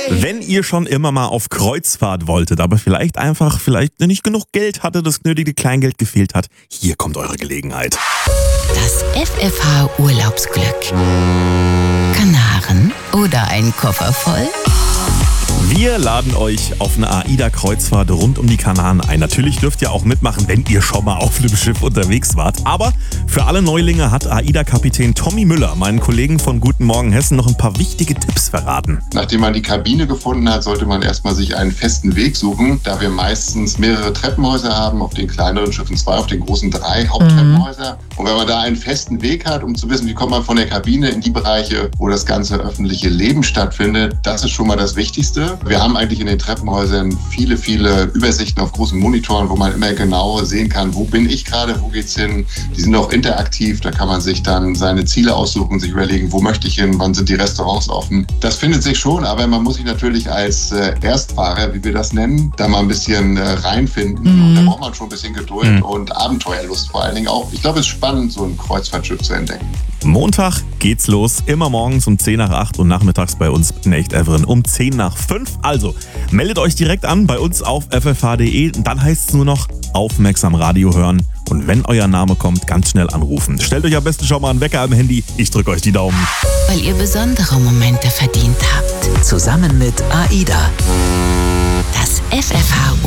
Wenn ihr schon immer mal auf Kreuzfahrt wolltet, aber vielleicht nicht genug Geld hatte, das nötige Kleingeld gefehlt hat, hier kommt eure Gelegenheit. Das FFH Urlaubsglück. Kanaren oder ein Koffer voll? Wir laden euch auf eine AIDA-Kreuzfahrt rund um die Kanaren ein. Natürlich dürft ihr auch mitmachen, wenn ihr schon mal auf einem Schiff unterwegs wart. Aber für alle Neulinge hat AIDA-Kapitän Tommy Müller, meinen Kollegen von Guten Morgen Hessen, noch ein paar wichtige Tipps verraten. Nachdem man die Kabine gefunden hat, sollte man erstmal sich einen festen Weg suchen, da wir meistens mehrere Treppenhäuser haben, auf den kleineren Schiffen 2, auf den großen 3 Haupttreppenhäuser. Und wenn man da einen festen Weg hat, um zu wissen, wie kommt man von der Kabine in die Bereiche, wo das ganze öffentliche Leben stattfindet, das ist schon mal das Wichtigste. Wir haben eigentlich in den Treppenhäusern viele Übersichten auf großen Monitoren, wo man immer genau sehen kann, wo bin ich gerade, wo geht's hin. Die sind auch interaktiv, da kann man sich dann seine Ziele aussuchen, sich überlegen, wo möchte ich hin, wann sind die Restaurants offen. Das findet sich schon, aber man muss sich natürlich als Erstfahrer, wie wir das nennen, da mal ein bisschen reinfinden. Und da braucht man schon ein bisschen Geduld und Abenteuerlust vor allen Dingen auch. Ich glaube, es ist spannend, so ein Kreuzfahrtschiff zu entdecken. Montag geht's los, immer morgens um 10 nach 8 und nachmittags bei uns in Echt Everen um 10 nach 5. Also meldet euch direkt an bei uns auf ffh.de. Dann heißt es nur noch aufmerksam Radio hören und wenn euer Name kommt, ganz schnell anrufen. Stellt euch am besten schon mal einen Wecker am Handy. Ich drücke euch die Daumen. Weil ihr besondere Momente verdient habt. Zusammen mit AIDA. Das FFH